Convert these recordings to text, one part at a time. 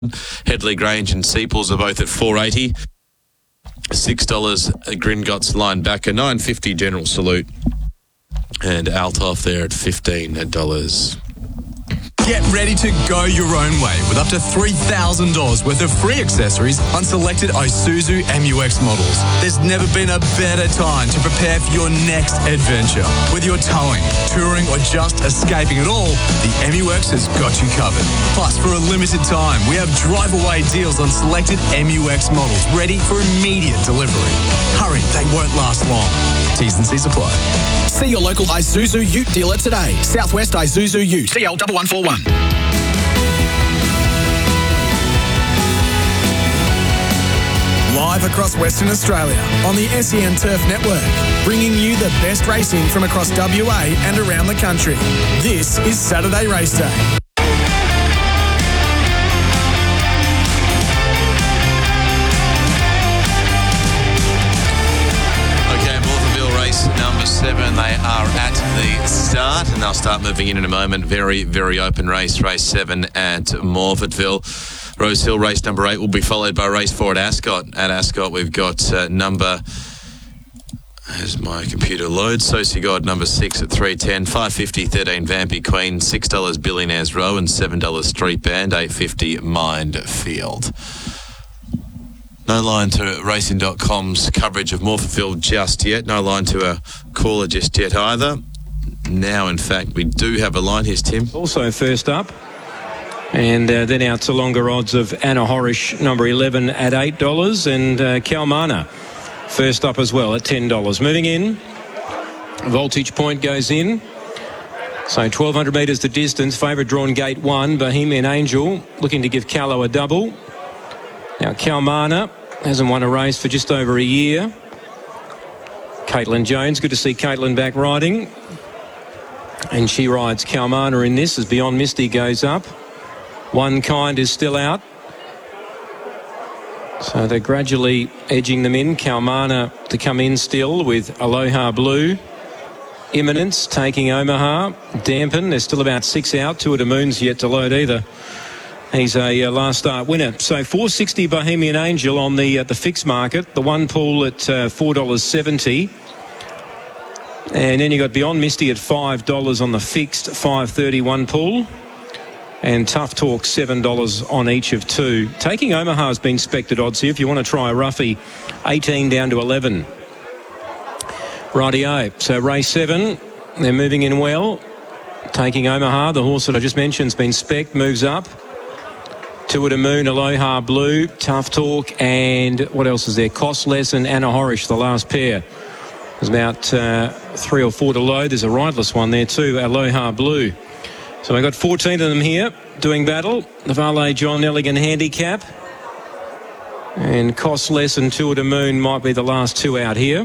Headley Grange and Seeples are both at $4.80. $6 Gringotts Linebacker, $9.50 General Salute, and Althoff there at $15. Get ready to go your own way with up to $3,000 worth of free accessories on selected Isuzu MU-X models. There's never been a better time to prepare for your next adventure. Whether you're towing, touring, or just escaping it all, the MU-X has got you covered. Plus, for a limited time, we have drive-away deals on selected MU-X models ready for immediate delivery. Hurry, they won't last long. T's and C's apply. See your local Isuzu Ute dealer today. Southwest Isuzu Ute, CL 1141. Live across Western Australia on the SEN Turf Network, bringing you the best racing from across WA and around the country. This is Saturday Race Day. Number 7, they are at the start, and they'll start moving in a moment. Very, very open race. Race 7 at Morphettville. Rose Hill, race number 8, will be followed by race 4 at Ascot. At Ascot, we've got number... As my computer loads, Soci God number 6 at $3.10, $5.50 13 Vampy Queen, $6 Billionaires Row, and $7 Street Band, $8.50 Mindfield. No line to Racing.com's coverage of Morphettville just yet. No line to a caller just yet either. Now, in fact, we do have a line. Here's Tim. Also first up. And then out to longer odds of Anna Horish, number 11 at $8. And Kalmana, first up as well at $10. Moving in. Voltage Point goes in. So 1,200 metres the distance. Favourite drawn gate 1. Bohemian Angel looking to give Callow a double. Now, Kalmana hasn't won a race for just over a year. Caitlin Jones, good to see Caitlin back riding. And she rides Kalmana in this as Beyond Misty goes up. One Kind is still out. So they're gradually edging them in. Kalmana to come in still with Aloha Blue. Imminence taking Omaha. Dampen, there's still about 6 out. Tour de Moon's yet to load either. He's a last start winner. So $4.60 Bohemian Angel on the fixed market. The one pool at $4.70. And then you got Beyond Misty at $5 on the fixed, $5.30 one pool. And Tough Talk $7 on each of 2. Taking Omaha has been spec'd odds here. If you want to try a roughie, 18 down to 11. Rightio. So race 7, they're moving in well. Taking Omaha, the horse that I just mentioned, has been spec'd, moves up. Tour de Moon, Aloha Blue, Tough Talk, and what else is there? Costless and Anna Horish, the last pair. There's about 3 or 4 to load. There's a rideless one there too, Aloha Blue. So we've got 14 of them here doing battle. The Valet John Nelligan handicap. And Costless and Tour de Moon might be the last 2 out here.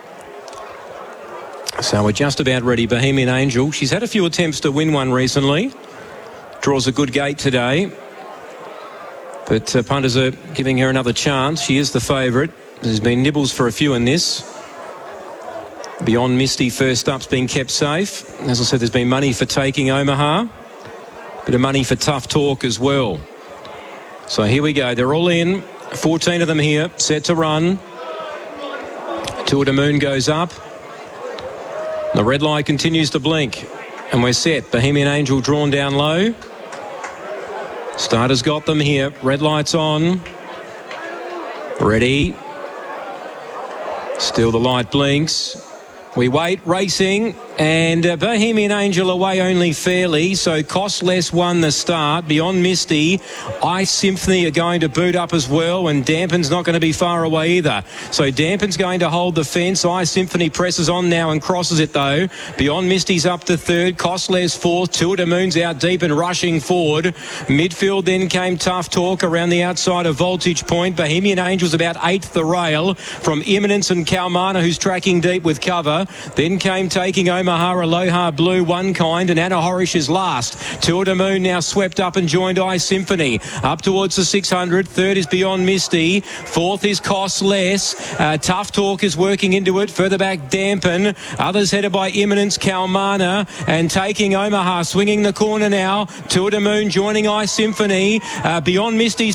So we're just about ready. Bohemian Angel, she's had a few attempts to win one recently. Draws a good gate today. But punters are giving her another chance. She is the favourite. There's been nibbles for a few in this. Beyond Misty first up's been kept safe. As I said, there's been money for Taking Omaha. Bit of money for Tough Talk as well. So here we go. They're all in. 14 of them here. Set to run. Tour de Moon goes up. The red light continues to blink. And we're set. Bohemian Angel drawn down low. Starter's got them here. Red light's on. Ready. Still the light blinks. We wait, racing, and Bohemian Angel away only fairly, so Costless won the start. Beyond Misty, Ice Symphony are going to boot up as well, and Dampen's not going to be far away either. So Dampen's going to hold the fence. Ice Symphony presses on now and crosses it though. Beyond Misty's up to 3rd, Costless 4th, Tour de Moon's out deep and rushing forward. Midfield then came Tough Talk around the outside of Voltage Point. Bohemian Angel's about 8th the rail from Imminence and Kalmana, who's tracking deep with cover. Calmana. Then came Taking Omaha, Aloha Blue, One Kind, and Anna Horish is last. Tour de Moon now swept up and joined I Symphony. Up towards the 600. Third is Beyond Misty. Fourth is Cost Less. Tough Talk is working into it. Further back, Dampen. Others headed by Imminence, Calmana, and Taking Omaha swinging the corner now. Tour de Moon joining I Symphony. Beyond Misty's